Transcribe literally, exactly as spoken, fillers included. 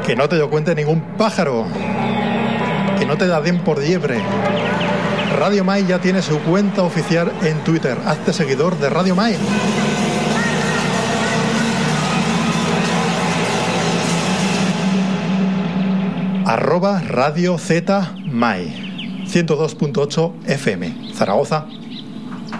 Que no te lo cuente ningún pájaro. Que no te da den por liebre. Radio Mai ya tiene su cuenta oficial en Twitter. Hazte seguidor de Radio Mai. Arroba Radio Z Mai. ciento dos punto ocho F M. Zaragoza.